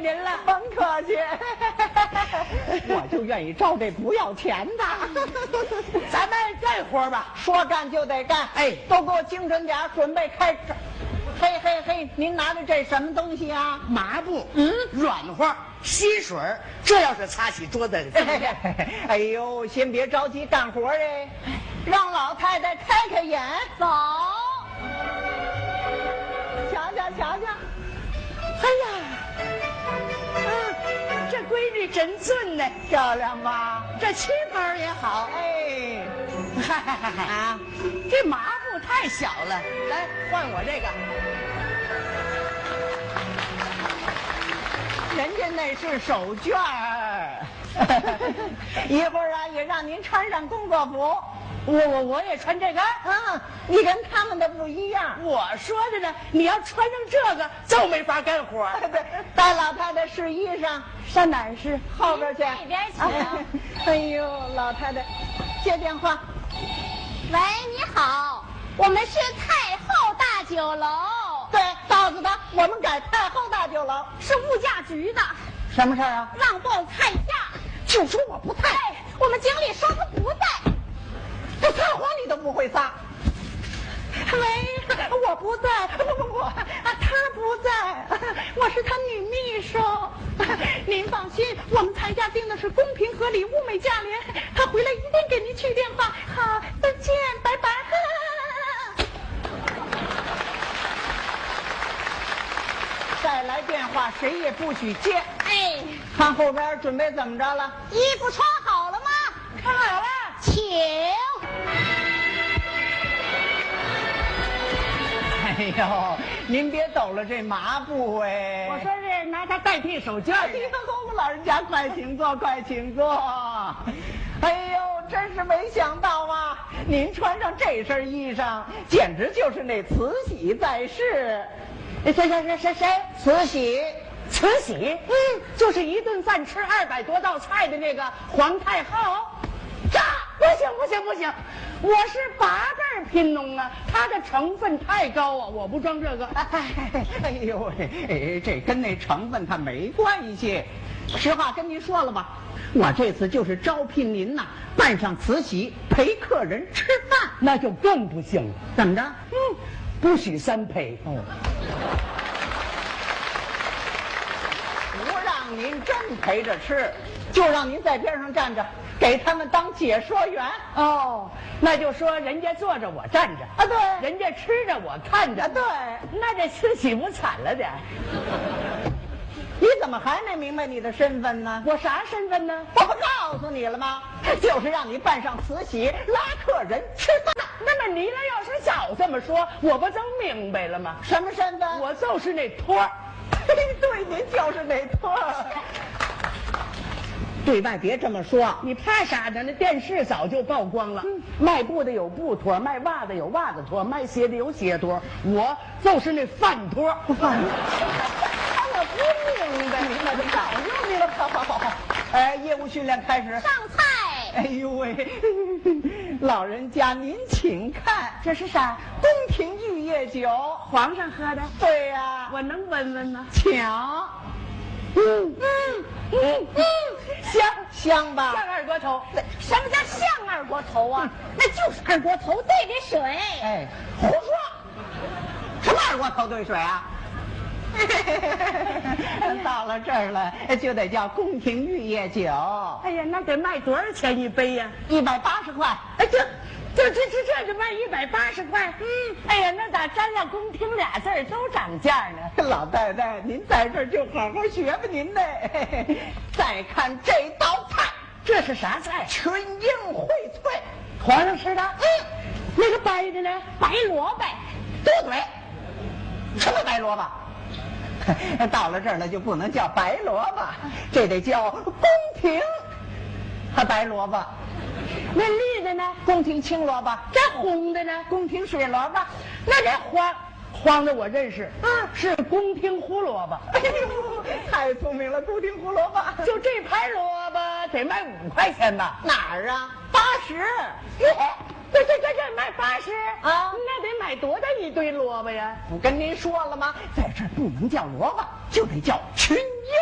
您了， 甭客气，我就愿意招这不要钱的。 咱们干活吧， 说干就得干， 哎， 都给我精神点，准备开始。嘿嘿嘿，您拿着这什么东西啊？ 麻布，软和，吸水，这要是擦洗桌子， 哎呦，先别着急干活哎，让老太太开开眼，走，瞧瞧瞧瞧， 哎呀，这闺女真俊呢， 漂亮吧？ 这旗袍也好， 哎， 嗨啊，这麻布太小了，来换我这个。 人家那是手绢儿，一会儿啊也让您穿上工作服。 我也穿这个， 你跟他们的不一样。 我说的呢，你要穿上这个就没法干活。 对，带老太太试衣裳， 上哪儿试？ 后边去。 那边请。 哎呦，老太太，接电话。 喂，你好，我们是太后大酒楼。 对，告诉他我们改太后大酒楼， 是物价局的。 什么事儿啊？ 让报菜价， 就说我不在。 我们经理说他不在。 这撒谎你都不会撒。喂，我不在，不，他不在，我是他女秘书。您放心，我们菜价定的是公平合理、物美价廉。他回来一定给您去电话。好，再见，拜拜。再来电话，谁也不许接。 哎， 看后边准备怎么着了？ 衣服穿好了吗？ 穿好了， 请。 哎呦，您别抖了这麻布哎！ 我说是拿它代替手绢。 哎呦，老人家快请坐，快请坐。哎呦，真是没想到啊！您穿上这身衣裳，简直就是那慈禧在世。谁？慈禧。 慈禧，就是一顿饭吃200多道菜的那个皇太后。不行，我是8辈贫农啊，它的成分太高啊，我不装这个。 哎呦喂，这跟那成分它没关系。实话跟您说了吧，我这次就是招聘您呐，扮上慈禧陪客人吃饭， 那就更不行了。 怎么着？ 不许3陪。 不让您真陪着吃，就让您在边上站着，给他们当解说员。 哦，那就说人家坐着我站着啊，对， 人家吃着我看着， 对， 那这慈禧不惨了点？ 你怎么还没明白你的身份呢？ 我啥身份呢？ 我不告诉你了吗？就是让你扮上慈禧拉客人吃饭。 那么你呢？要是早这么说，我不就明白了吗？ 什么身份？ 我就是那托儿。 对，您就是那托儿。对外别这么说， 你怕啥呢？那电视早就曝光了。卖布的有布托，卖袜子有袜子托，卖鞋的有鞋托，我就是那饭托。 我不明白，那就早就明白了。好。哎，业务训练开始。 上菜。 哎呦喂，老人家您请看， 这是啥？ 宫廷玉液酒， 皇上喝的。 对呀， 我能闻闻吗？ 抢。香吧？ 像二锅头。 什么叫像二锅头啊？那就是二锅头兑的水。 哎，胡说！什么二锅头兑水啊？到了这儿了，就得叫宫廷玉液酒。 哎呀，那得卖多少钱一杯呀 ？180块。 哎，这就卖180块。哎呀，那咋沾了宫廷俩字儿都涨价呢？ 老太太，您在这儿就好好学吧您呢。再看这道菜， 这是啥菜？ 群英荟萃， 皇上吃的。那个白的呢？ 白萝卜。 多嘴。什么白萝卜？到了这儿了就不能叫白萝卜，这得叫宫廷白萝卜。 那绿的呢？ 宫廷青萝卜。 这红的呢？ 宫廷水萝卜。 那这黄的我认识，是宫廷胡萝卜。 哎呦，太聪明了，宫廷胡萝卜。 就这盘萝卜得卖5块钱吧？ 哪儿啊？80。 这卖80 啊？ 那得买多大一堆萝卜呀？ 不跟您说了吗？在这儿不能叫萝卜，就得叫群英。